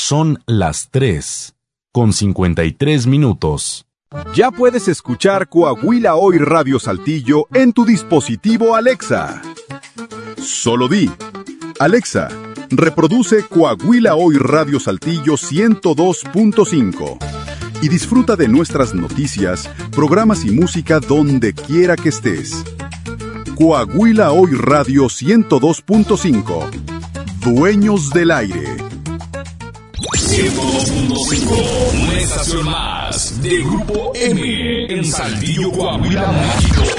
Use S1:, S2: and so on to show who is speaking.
S1: Son las 3:53.
S2: Ya puedes escuchar Coahuila Hoy Radio Saltillo en tu dispositivo Alexa. Solo di: Alexa, reproduce Coahuila Hoy Radio Saltillo 102.5 y disfruta de nuestras noticias, programas y música donde quiera que estés. Coahuila Hoy Radio 102.5. Dueños del aire.
S3: 102.5, una estación más de Grupo M en Saltillo, Coahuila, México.